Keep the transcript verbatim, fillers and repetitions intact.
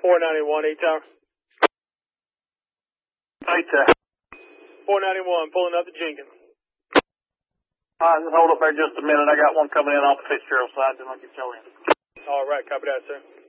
four ninety-one, eight tower. eight tower. four ninety-one, pulling up to Jenkins. All right, just hold up there just a minute. I got one coming in off the Fitzgerald side, then I'll get y'all in. All right, copy that, sir.